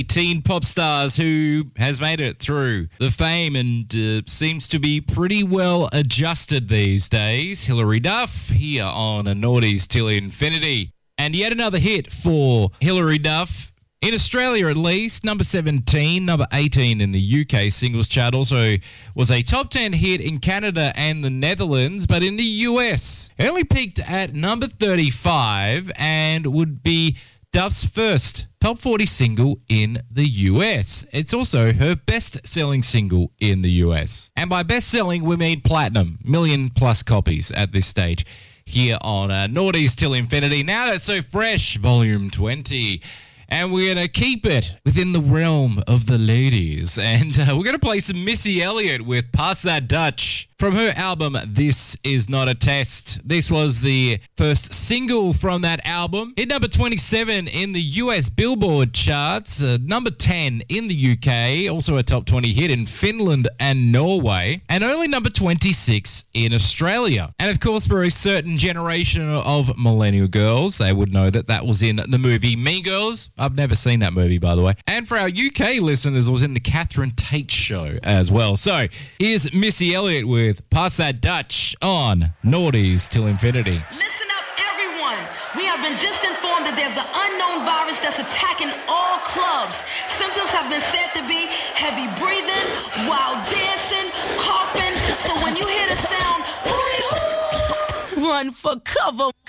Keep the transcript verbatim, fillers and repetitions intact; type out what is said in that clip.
teen pop stars who has made it through the fame and uh, seems to be pretty well adjusted these days. Hilary Duff here on A Naughties Till Infinity. And yet another hit for Hilary Duff. In Australia, at least, number seventeen, number eighteen in the U K singles chart. Also was a top ten hit in Canada and the Netherlands, but in the U S, it only peaked at number thirty-five and would be Duff's first top forty single in the U S. It's also her best-selling single in the U S. And by best-selling, we mean platinum, million-plus copies at this stage. Here on uh, Naughties Till Infinity. Now That's So Fresh, Volume twenty. And we're going to keep it within the realm of the ladies. And uh, we're going to play some Missy Elliott with Pass That Dutch from her album, This Is Not a Test. This was the first single from that album. Hit number twenty-seven in the U S Billboard charts, uh, number ten in the U K, also a top twenty hit in Finland and Norway, and only number twenty-six in Australia. And of course, for a certain generation of millennial girls, they would know that that was in the movie Mean Girls. I've never seen that movie, by the way. And for our U K listeners, it was in the Catherine Tate show as well. So here's Missy Elliott with Pass That Dutch on Naughties Till Infinity. Listen up, everyone. We have been just informed that there's an unknown virus that's attacking all clubs. Symptoms have been said to be heavy breathing, wild dancing, coughing. So when you hear the sound, run for cover.